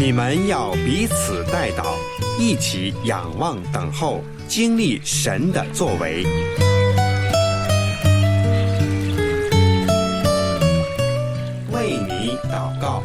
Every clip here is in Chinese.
你们要彼此代祷，一起仰望等候，经历神的作为。为你祷告。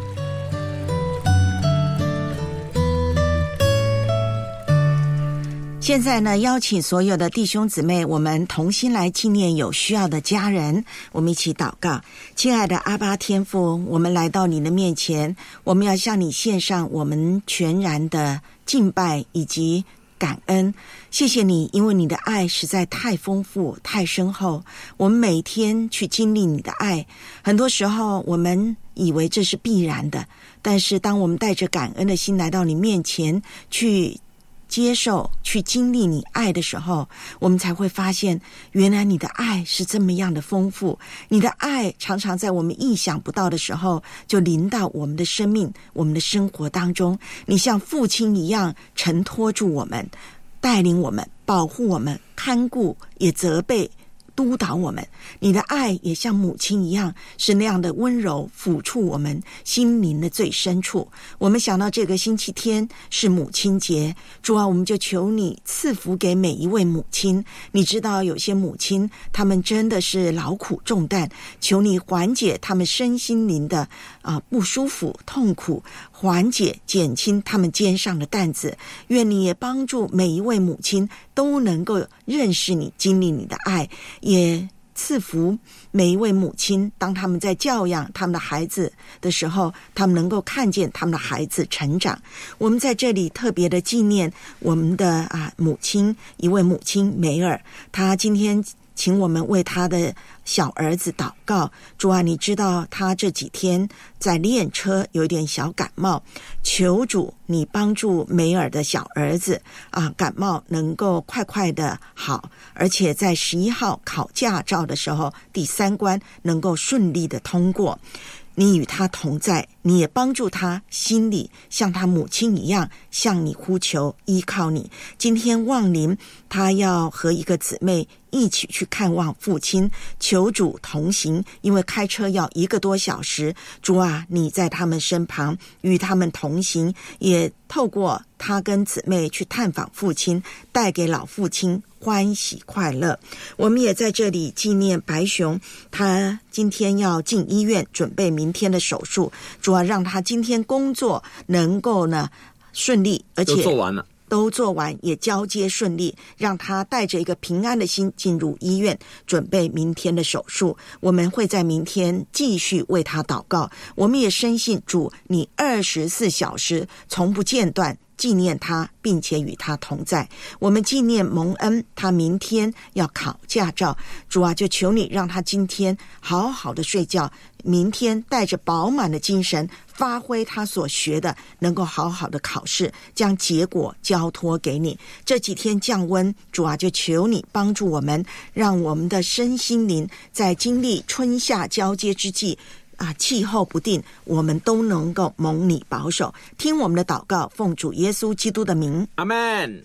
现在呢，邀请所有的弟兄姊妹，我们同心来纪念有需要的家人，我们一起祷告。亲爱的阿爸天父，我们来到你的面前，我们要向你献上我们全然的敬拜以及感恩。谢谢你，因为你的爱实在太丰富太深厚，我们每天去经历你的爱，很多时候我们以为这是必然的，但是当我们带着感恩的心来到你面前去接受去经历你爱的时候，我们才会发现原来你的爱是这么样的丰富，你的爱常常在我们意想不到的时候就临到我们的生命我们的生活当中。你像父亲一样承托住我们，带领我们，保护我们，看顾也责备督导我们。你的爱也像母亲一样，是那样的温柔，抚触我们心灵的最深处。我们想到这个星期天是母亲节，主啊，我们就求你赐福给每一位母亲。你知道有些母亲她们真的是劳苦重担，求你缓解她们身心灵的不舒服痛苦，缓解减轻她们肩上的担子。愿你也帮助每一位母亲都能够认识你，经历你的爱，也赐福每一位母亲，当他们在教养他们的孩子的时候，他们能够看见他们的孩子成长。我们在这里特别的纪念我们的母亲，一位母亲梅尔，她今天请我们为他的小儿子祷告。主啊，你知道他这几天在练车有点小感冒，求主你帮助梅尔的小儿子感冒能够快快的好，而且在11号考驾照的时候第3关能够顺利的通过。你与他同在，你也帮助他心里像他母亲一样向你呼求，依靠你。今天望临他要和一个姊妹一起去看望父亲，求主同行，因为开车要1个多小时。主啊，你在他们身旁，与他们同行，也透过他跟姊妹去探访父亲，带给老父亲欢喜快乐。我们也在这里纪念白熊，他今天要进医院准备明天的手术。主要让他今天工作能够呢顺利，而且都做完也交接顺利，让他带着一个平安的心进入医院准备明天的手术。我们会在明天继续为他祷告，我们也深信主你24小时从不间断纪念他，并且与他同在。我们纪念蒙恩，他明天要考驾照。主啊，就求你让他今天好好的睡觉，明天带着饱满的精神发挥他所学的，能够好好的考试，将结果交托给你。这几天降温，主啊，就求你帮助我们，让我们的身心灵在经历春夏交接之际气候不定，我们都能够蒙你保守。听我们的祷告，奉主耶稣基督的名， 阿们。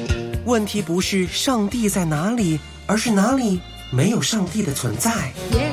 问题不是上帝在哪里，而是哪里没有上帝的存在。 耶